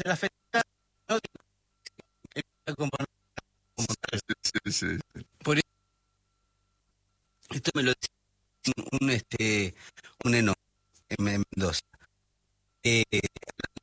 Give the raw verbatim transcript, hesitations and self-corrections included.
la festividad, ¿no? Que componer como tal. Sí, sí, sí. Por eso, esto me lo dice un, un, este, un enólogo en Mendoza. Eh,